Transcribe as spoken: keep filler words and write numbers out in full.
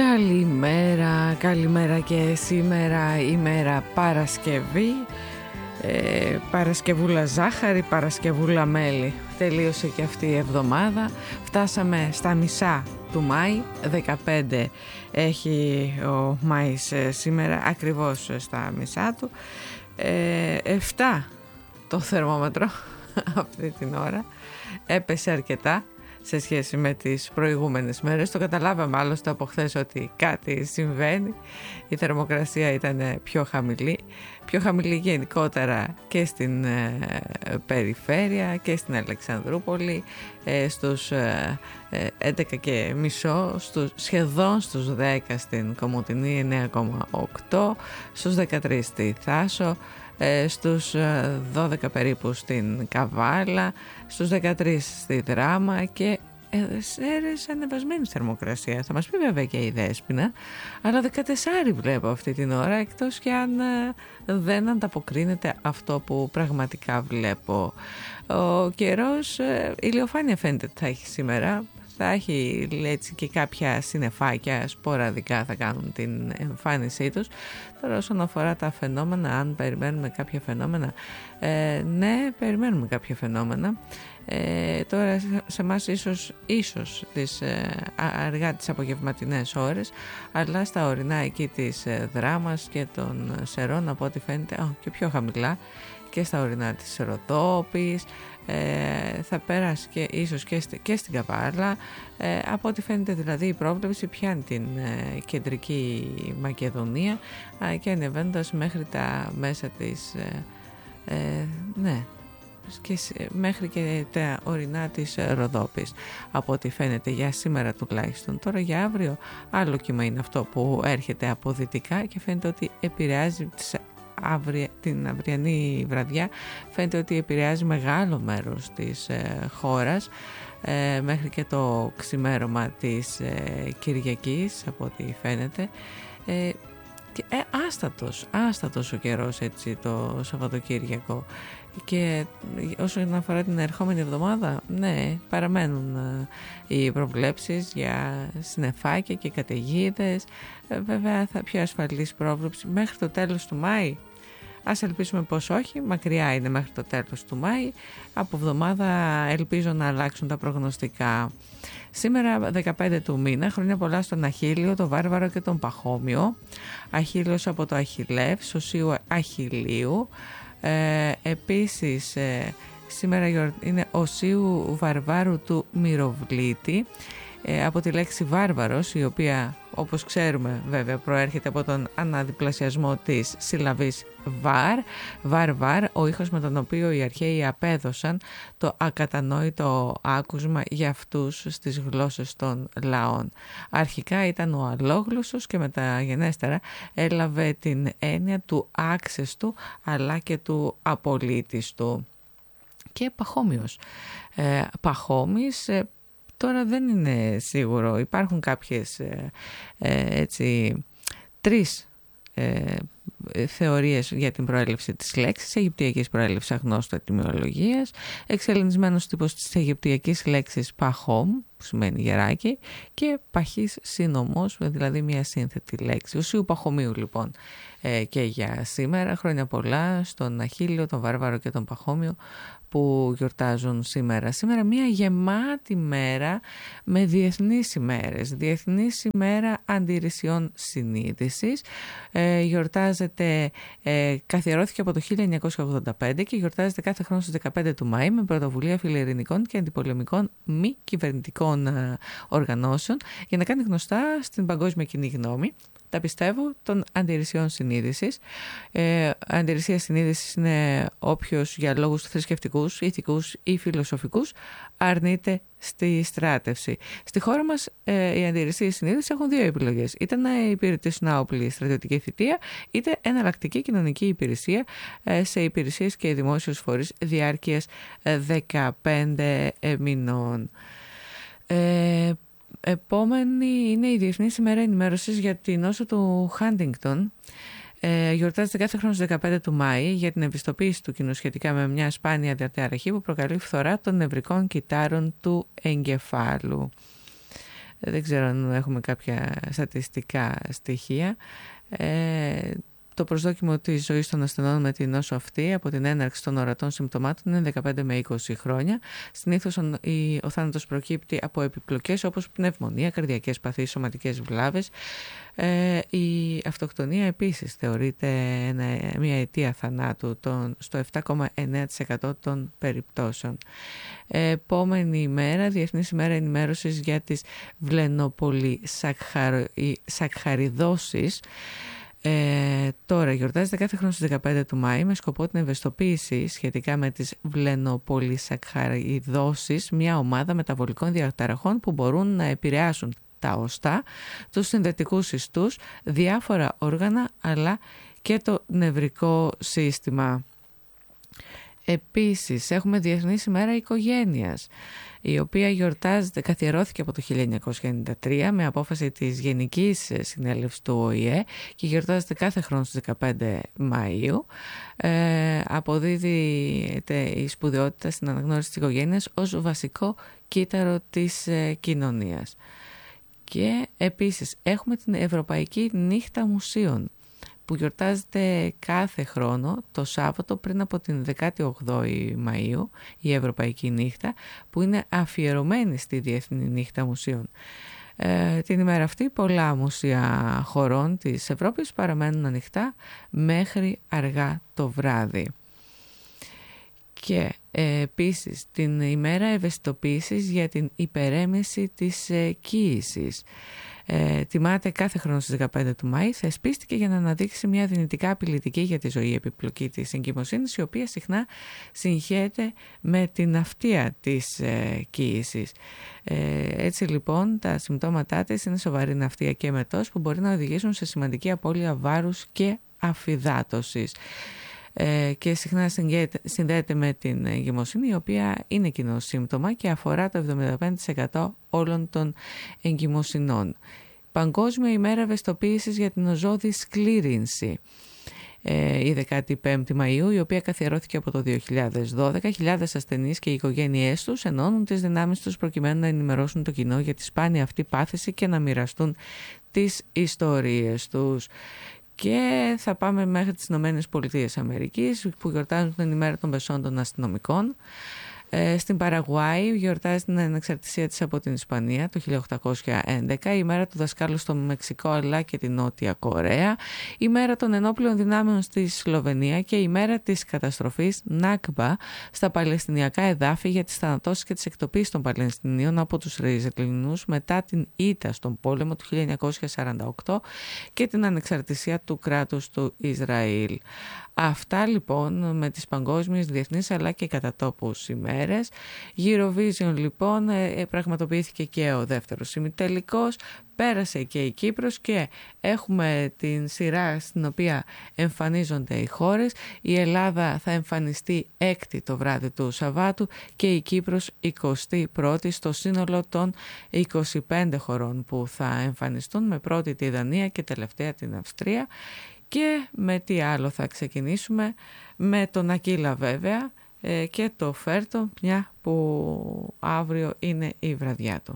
Καλημέρα, καλημέρα και σήμερα ημέρα Παρασκευή, ε, Παρασκευούλα ζάχαρη, Παρασκευούλα μέλι. Τελείωσε και αυτή η εβδομάδα, φτάσαμε στα μισά του Μάη, δεκαπέντε έχει ο Μάης σήμερα, ακριβώς στα μισά του, ε, επτά το θερμόμετρο αυτή την ώρα, έπεσε αρκετά σε σχέση με τις προηγούμενες μέρες. Το καταλάβαμε άλλωστε από χθες ότι κάτι συμβαίνει. Η θερμοκρασία ήταν πιο χαμηλή, πιο χαμηλή γενικότερα και στην ε, περιφέρεια και στην Αλεξανδρούπολη, ε, στους ε, έντεκα και μισό, στους, σχεδόν στους δέκα στην Κομοτηνή, εννέα κόμμα οκτώ, στους δεκατρείς στη Θάσο, στους δώδεκα περίπου στην Καβάλα, στους δεκατρείς στη Δράμα και Σέρες ανεβασμένη θερμοκρασία. Θα μας πει βέβαια και η Δέσποινα, αλλά δεκατέσσερα βλέπω αυτή την ώρα, εκτός και αν δεν ανταποκρίνεται αυτό που πραγματικά βλέπω. Ο καιρός, η ηλιοφάνεια φαίνεται ότι θα έχει σήμερα. Θα έχει έτσι και κάποια συννεφάκια σποραδικά θα κάνουν την εμφάνισή τους. Τώρα όσον αφορά τα φαινόμενα, αν περιμένουμε κάποια φαινόμενα, ε, ναι, περιμένουμε κάποια φαινόμενα. Ε, τώρα σε εμάς ίσως, ίσως τις, ε, αργά τις απογευματινές ώρες, αλλά στα ορεινά εκεί της ε, Δράμας και των Σερών, από ό,τι φαίνεται, oh, και πιο χαμηλά, και στα ορεινά της Ροδόπης, ε, θα πέρασε και ίσως και, στη, και στην Καβάλα, ε, από ό,τι φαίνεται δηλαδή η πρόβλεψη πιάνει την ε, κεντρική Μακεδονία ε, και ανεβαίνοντας μέχρι τα μέσα της ε, ε, ναι και μέχρι και τα ορεινά της Ροδόπης, από ό,τι φαίνεται για σήμερα τουλάχιστον. Τώρα για αύριο άλλο κύμα είναι αυτό που έρχεται από δυτικά και φαίνεται ότι επηρεάζει τις αυρια, την αυριανή βραδιά, φαίνεται ότι επηρεάζει μεγάλο μέρος της ε, χώρας ε, μέχρι και το ξημέρωμα της ε, Κυριακής, από ό,τι φαίνεται. ε, και, ε, άστατος, άστατος ο καιρός έτσι το Σαββατοκύριακο. Και όσον αφορά την ερχόμενη εβδομάδα, ναι, παραμένουν ε, οι προβλέψεις για συννεφάκια και καταιγίδες. Ε, βέβαια θα πιο ασφαλής πρόβλεψη μέχρι το τέλος του Μάη. Ας ελπίσουμε πως όχι, μακριά είναι μέχρι το τέλος του Μάη. Από εβδομάδα ελπίζω να αλλάξουν τα προγνωστικά. Σήμερα δεκαπέντε του μήνα, χρόνια πολλά στον Αχίλιο, τον Βάρβαρο και τον Παχώμιο. Αχίλιος από το Αχιλλεύ, Σωσίου Αχιλλίου. Ε, επίσης ε, σήμερα είναι Οσίου Βαρβάρου του Μυροβλήτη, ε, από τη λέξη βάρβαρος, η οποία όπως ξέρουμε βέβαια προέρχεται από τον αναδιπλασιασμό της συλλαβής βάρ, βάρ-βάρ, ο ήχος με τον οποίο οι αρχαίοι απέδωσαν το ακατανόητο άκουσμα για αυτούς στις γλώσσες των λαών. Αρχικά ήταν ο αλόγλωσσος και μεταγενέστερα έλαβε την έννοια του άξεστου αλλά και του απολύτιστου. Και Παχώμιος. Ε, Παχώμης ε, τώρα δεν είναι σίγουρο. Υπάρχουν κάποιες ε, ε, έτσι τρεις ε, θεωρίες για την προέλευση της λέξης. Αιγυπτιακής προέλευσης αγνώστου ετυμολογίας, εξελληνισμένος τύπος της αιγυπτιακής λέξης παχόμ, που σημαίνει γεράκι, και παχής σύνομος, δηλαδή μια σύνθετη λέξη. Οσίου Παχωμίου λοιπόν ε, και για σήμερα. Χρόνια πολλά στον Αχίλλιο, τον Βάρβαρο και τον Παχώμιο που γιορτάζουν σήμερα. Σήμερα μια γεμάτη μέρα με διεθνείς ημέρες. Διεθνής ημέρα αντιρρησιών συνείδησης. Ε, γιορτάζεται, ε, καθιερώθηκε από το χίλια εννιακόσια ογδόντα πέντε και γιορτάζεται κάθε χρόνο στις δεκαπέντε του Μάη με πρωτοβουλία φιλελληνικών και αντιπολεμικών μη κυβερνητικών ε, οργανώσεων για να κάνει γνωστά στην παγκόσμια κοινή γνώμη τα πιστεύω των αντιρρησιών συνείδησης. Ε, αντιρρησία συνείδησης είναι όποιος για λόγους θρησκευτικούς, ηθικούς ή φιλοσοφικούς αρνείται στη στράτευση. Στη χώρα μας ε, οι αντιρρησίες συνείδησης έχουν δύο επιλογές. Είτε να υπηρετήσουν άοπλη στρατιωτική θητεία, είτε εναλλακτική κοινωνική υπηρεσία ε, σε υπηρεσίες και δημόσιους φορείς διάρκειας ε, δεκαπέντε μηνών. Ε, Επόμενη είναι η Διεθνής ημέρα ενημέρωσης για την νόσο του Χάντιγκτον. Ε, γιορτάζεται κάθε χρόνο στις δεκαπέντε του Μάη για την ευαισθητοποίηση του κοινού σχετικά με μια σπάνια διαταραχή που προκαλεί φθορά των νευρικών κυτάρων του εγκεφάλου. δεν ξέρω αν έχουμε κάποια στατιστικά στοιχεία. Ε, Το προσδόκιμο της ζωής των ασθενών με την νόσο αυτή από την έναρξη των ορατών συμπτωμάτων είναι δεκαπέντε με είκοσι χρόνια. Συνήθως ο, ο θάνατος προκύπτει από επιπλοκές όπως πνευμονία, καρδιακές παθήσεις, σωματικές βλάβες. Ε, η αυτοκτονία επίσης θεωρείται ένα, μια αιτία θανάτου των, στο επτά κόμμα εννέα τοις εκατό των περιπτώσεων. Ε, επόμενη ημέρα, Διεθνής ημέρα ενημέρωσης για τις βλενοπολυσακχαριδώσεις. Ε, τώρα γιορτάζεται κάθε χρόνο στις δεκαπέντε του Μάη με σκοπό την ευαισθητοποίηση σχετικά με τις βλενοπολυσακχαριδώσεις, μια ομάδα μεταβολικών διαταραχών που μπορούν να επηρεάσουν τα οστά, τους συνδετικούς ιστούς, διάφορα όργανα αλλά και το νευρικό σύστημα. Επίσης έχουμε Διεθνής ημέρα οικογένειας, η οποία γιορτάζεται, καθιερώθηκε από το χίλια εννιακόσια ενενήντα τρία με απόφαση της Γενικής Συνέλευσης του Ο Η Ε και γιορτάζεται κάθε χρόνο στις δεκαπέντε Μαΐου. Ε, αποδίδεται η σπουδαιότητα στην αναγνώριση της οικογένειας ως βασικό κύτταρο της ε, κοινωνίας. Και επίσης έχουμε την Ευρωπαϊκή Νύχτα Μουσείων, που γιορτάζεται κάθε χρόνο το Σάββατο πριν από την δεκάτη όγδοη Μαΐου, η Ευρωπαϊκή Νύχτα, που είναι αφιερωμένη στη Διεθνή Νύχτα Μουσείων. Ε, την ημέρα αυτή πολλά μουσεία χωρών της Ευρώπης παραμένουν ανοιχτά μέχρι αργά το βράδυ. Και ε, επίσης την ημέρα ευαισθητοποίησης για την υπερέμεση της ε, κοίησης. Ε, τιμάται κάθε χρόνο στις δεκαπέντε του Μάη, θεσπίστηκε για να αναδείξει μια δυνητικά απειλητική για τη ζωή επιπλοκή της εγκυμοσύνης, η οποία συχνά συγχέεται με την αυτεία της ε, κοίησης. Ε, έτσι λοιπόν τα συμπτώματά της είναι σοβαρή ναυτία και μετός που μπορεί να οδηγήσουν σε σημαντική απώλεια βάρους και αφυδάτωσης. Ε, και συχνά συνδέεται με την εγκυμοσύνη, η οποία είναι κοινό σύμπτωμα και αφορά το εβδομήντα πέντε τοις εκατό όλων των εγκυμοσυνών. Παγκόσμια ημέρα ευαισθητοποίησης για την οζώδη σκλήρυνση. Ε, η δεκάτη πέμπτη Μαΐου, η οποία καθιερώθηκε από το δύο χιλιάδες δώδεκα, χιλιάδες ασθενείς και οι οικογένειές τους ενώνουν τις δυνάμεις τους προκειμένου να ενημερώσουν το κοινό για τη σπάνια αυτή πάθηση και να μοιραστούν τις ιστορίες τους. Και θα πάμε μέχρι τις Ηνωμένες Πολιτείες Αμερικής, που γιορτάζουν την ημέρα των πεσών των αστυνομικών. Ε, στην Παραγουάη γιορτάζει την ανεξαρτησία της από την Ισπανία το χίλια οκτακόσια έντεκα, η μέρα του δασκάλου στο Μεξικό αλλά και την Νότια Κορέα, η μέρα των ενόπλων δυνάμεων στη Σλοβενία και η μέρα της καταστροφής Νάκμπα στα Παλαιστινιακά εδάφη για τις θανατώσεις και τις εκτοπίσεις των Παλαιστινίων από τους Ισραηλινούς μετά την ήττα στον πόλεμο του χίλια εννιακόσια σαράντα οκτώ και την ανεξαρτησία του κράτους του Ισραήλ. Αυτά λοιπόν με τις παγκόσμιες, διεθνείς αλλά και κατά τόπους ημέρες. Eurovision λοιπόν ε, πραγματοποιήθηκε και ο δεύτερος ημιτελικός, πέρασε και η Κύπρος και έχουμε την σειρά στην οποία εμφανίζονται οι χώρες. Η Ελλάδα θα εμφανιστεί έκτη το βράδυ του Σαββάτου και η Κύπρος εικοστή πρώτη στο σύνολο των είκοσι πέντε χωρών που θα εμφανιστούν, με πρώτη τη Δανία και τελευταία την Αυστρία. Και με τι άλλο θα ξεκινήσουμε? Με τον Ακύλα βέβαια και το Φέρτο, μια που αύριο είναι η βραδιά του.